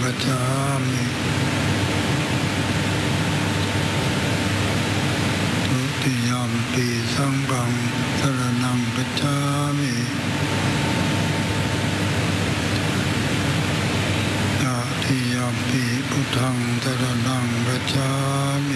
คัจฉามิทุติยมปีสังฆังสรณังคัจฉามิตติยมปีพุทธังสรณังคัจฉามิ